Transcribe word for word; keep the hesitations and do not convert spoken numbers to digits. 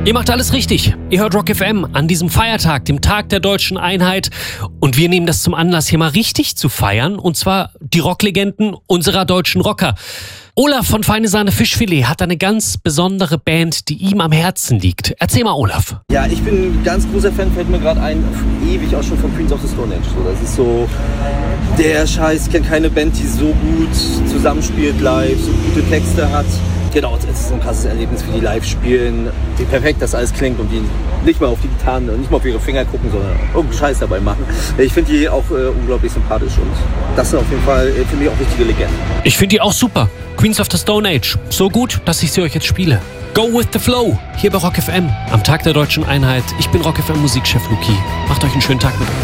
Ihr macht alles richtig. Ihr hört Rock F M an diesem Feiertag, dem Tag der deutschen Einheit. Und wir nehmen das zum Anlass, hier mal richtig zu feiern. Und zwar die Rocklegenden unserer deutschen Rocker. Olaf von Feine Sahne Fischfilet hat eine ganz besondere Band, die ihm am Herzen liegt. Erzähl mal, Olaf. Ja, ich bin ein ganz großer Fan, fällt mir gerade ein, ewig auch schon von Queens of the Stone Age. So, das ist so der Scheiß, ich kenne keine Band, die so gut zusammenspielt live, so gute Texte hat. Genau, es ist ein krasses Erlebnis, wie die live spielen, wie perfekt das alles klingt und die nicht mal auf die Gitarren, nicht mal auf ihre Finger gucken, sondern irgendeinen Scheiß dabei machen. Ich finde die auch äh, unglaublich sympathisch und das sind auf jeden Fall äh, für mich auch richtige Legenden. Ich finde die auch super. Queens of the Stone Age. So gut, dass ich sie euch jetzt spiele. Go with the flow. Hier bei Rock F M. Am Tag der deutschen Einheit. Ich bin Rock F M Musikchef Luki. Macht euch einen schönen Tag mit uns.